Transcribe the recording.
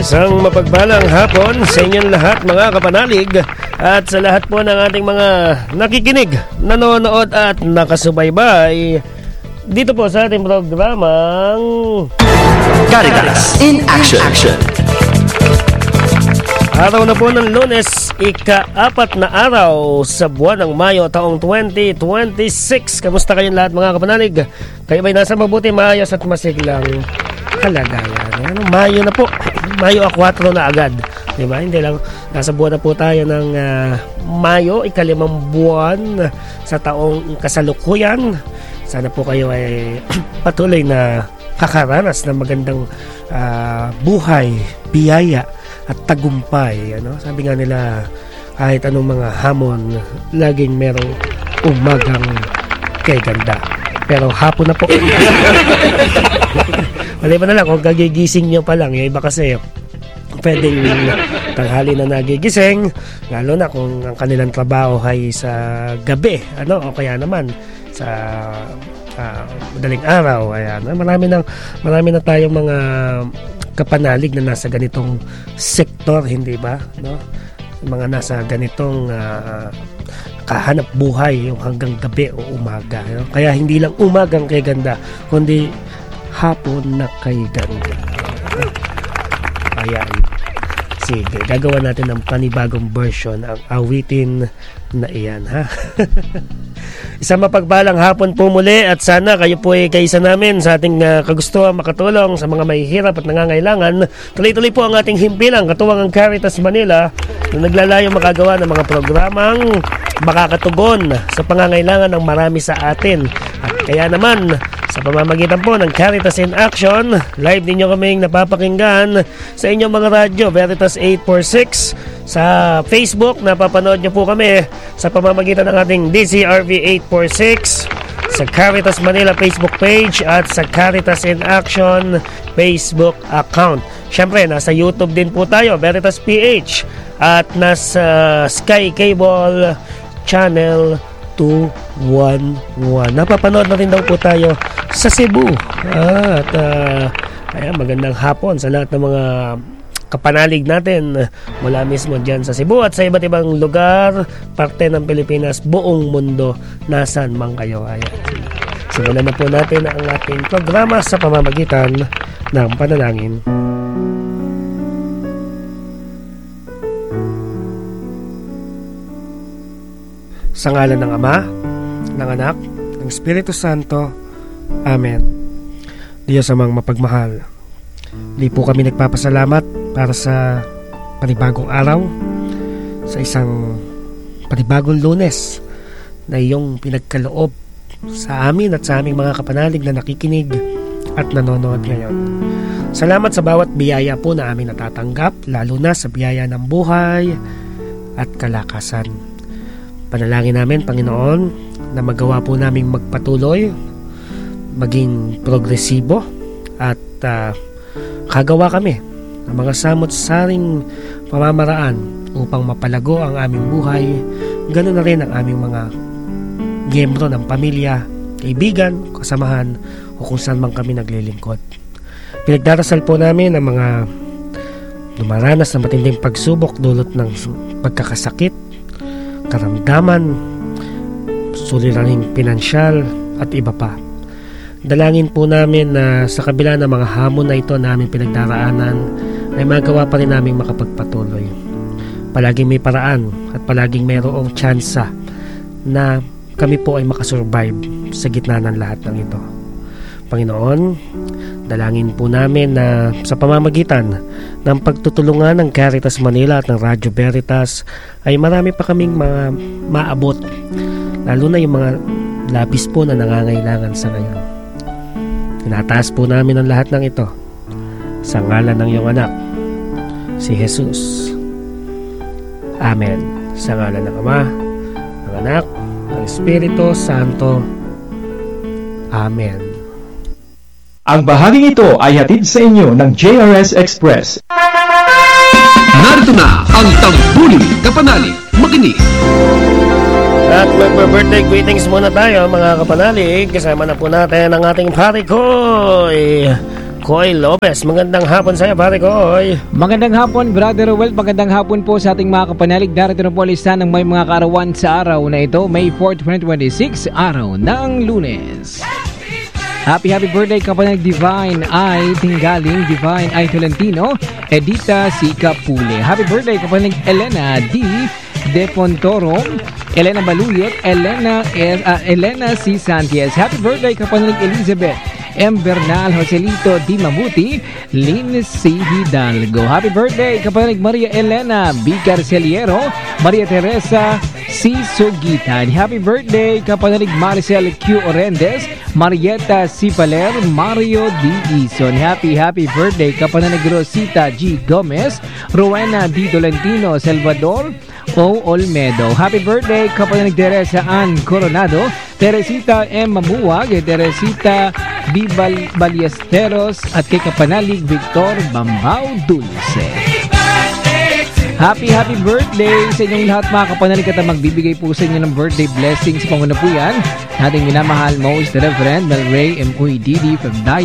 Isang mapagpalang hapon sa inyong lahat mga kapanalig at sa lahat po ng ating mga nakikinig, nanonood at nakasubaybay dito po sa ating programang Caritas in Action. Araw na po ng Lunes, ika-4 na araw sa buwan ng Mayo taong 2026. Kamusta kayong lahat mga kapanalig? Kayo ba'y nasa mabuti, maayos at masiglang kalagayan? Mayo na po. Mayo 4 na agad. Diba? Hindi lang, nasa buwan na po tayo ng Mayo, ika-5 buwan sa taong kasalukuyan. Sana po kayo ay patuloy na kakaranas ng magandang buhay, biyaya at tagumpay. Sabi nga nila, kahit anong mga hamon, laging merong umagang kay ganda. Pero hapon na po. Wala pa na lang, kung kagigising nyo pa lang, yung iba kasi pwedeng tanghali na nagigising, lalo na kung ang kanilang trabaho ay sa gabi, o kaya naman sa madaling araw. Ayan. Marami na tayong mga kapanalig na nasa ganitong sektor, hindi ba? Mga nasa ganitong kahanap buhay yung hanggang gabi o umaga. Kaya hindi lang umagang kay ganda, kundi hapon na kay ganda. Ayan. Sige, gagawa natin ng panibagong version ang awitin na iyan, ha? Isang mapagpalang hapon po muli at sana kayo po ay kaisa namin sa ating kagustuhan makatulong sa mga mahihirap at nangangailangan. Tuloy-tuloy po ang ating himpilang katuwang ang Caritas Manila na naglalayong makagawa ng mga programang makakatugon sa pangangailangan ng marami sa atin. At kaya naman, sa pamamagitan po ng Caritas in Action, live ninyo kaming napapakinggan sa inyong mga radyo, Veritas 846. Sa Facebook, napapanood nyo po kami sa pamamagitan ng ating DCRV 846, sa Caritas Manila Facebook page at sa Caritas in Action Facebook account. Siyempre, nasa YouTube din po tayo, Veritas PH, at nasa Sky Cable Channel 211. Napapanood na rin daw po tayo sa Cebu. At ayan, magandang hapon sa lahat ng mga kapanalig natin mula mismo dyan sa Cebu at sa iba't ibang lugar, parte ng Pilipinas, buong mundo, nasan man kayo. Ayan. Simulan na po natin ang ating programa sa pamamagitan ng panalangin. Sa ngalan ng Ama, ng Anak, ng Espiritu Santo. Amen. Diyos amang mapagmahal, di po kami nagpapasalamat para sa panibagong araw, sa isang panibagong Lunes na iyong pinagkaloob sa amin at sa aming mga kapanalig na nakikinig at nanonood ngayon. Salamat sa bawat biyaya po na amin natatanggap, lalo na sa biyaya ng buhay at kalakasan. Panalangin namin, Panginoon, na magawa po naming magpatuloy, maging progresibo at kagawa kami ng mga samot-saring pamamaraan upang mapalago ang aming buhay, ganoon na rin ang aming mga miyembro ng pamilya, kaibigan, kasamahan o kung saan man kami naglilingkod. Pinagdarasal po namin ang mga dumaranas ng matinding pagsubok dulot ng pagkakasakit, karamdaman, suliraning pinansyal at iba pa. Dalangin po namin na sa kabila ng mga hamon na ito na aming pinagdaraanan ay magawa pa rin namin makapagpatuloy. Palaging may paraan at palaging mayroong tsansa na kami po ay makasurvive sa gitna ng lahat ng ito. Panginoon, dalangin po namin na sa pamamagitan ng pagtutulungan ng Caritas Manila at ng Radyo Veritas ay marami pa kaming mga maabot, lalo na yung mga labis po na nangangailangan sa ngayon. Tinataas po namin ang lahat ng ito sa ngalan ng iyong anak, si Jesus. Amen. Sa ngalan ng Ama, ng Anak, ng Espiritu Santo. Amen. Ang bahaging ito ay hatid sa inyo ng JRS Express. Narito na ang Tambuli Kapanalig Makinig. At magpa-birthday greetings muna tayo mga kapanalig. Kasama na po natin ang ating pare ko, Koy Lopez. Magandang hapon sa iyo, pare Koy. Magandang hapon, Brother Rowell. Magandang hapon po sa ating mga kapanalig. Darito na po listahan ng may mga kaarawan sa araw na ito, May 4, 2026, araw ng Lunes. Happy birthday kapanalig Divine ay Tinggaling, Divine ay Tolentino, Edita C. Capule. Happy birthday kapanalig Elena D. De Pontoro, Elena Baluyot, Elena C. Santiago. Happy birthday kapanalig Elizabeth M. Bernal, Joselito Di Mabuti, Lynn C. Hidalgo. Happy birthday kapanalig Maria Elena B. Carceliero, Maria Teresa C. Sugitan. Happy birthday kapanalig Maricel Q. Orendes, Marieta C. Paler, Mario D. Ison. Happy birthday kapanalig Rosita G. Gomez, Rowena D. Tolentino, Salvador O. Olmedo. Happy birthday kapanalig Teresa Ann Coronado, Teresita M. Mamuwag, Teresita B. Ballesteros at kay kapanalig Victor Bambao Dulce. Happy birthday sa inyong lahat mga kapanalig at magbibigay po sa inyo ng birthday blessing sa Pangunapuyan. Ating minamahal most Reverend Mel Ray M. Uy Didi from